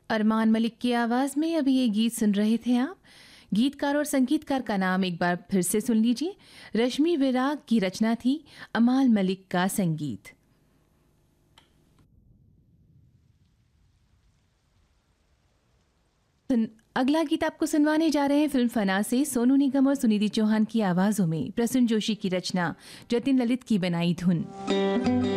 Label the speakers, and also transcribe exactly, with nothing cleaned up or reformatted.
Speaker 1: अरमान मलिक की आवाज़ में अभी ये गीत सुन रहे थे आप। गीतकार और संगीतकार का नाम एक बार फिर से सुन लीजिए। रश्मि विराग की रचना थी, अमाल मलिक का संगीत। सुन, अगला गीत आपको सुनवाने जा रहे हैं फिल्म फना से। सोनू निगम और सुनिधि चौहान की आवाज़ों में प्रसून जोशी की रचना, जतिन ललित की बनाई धुन।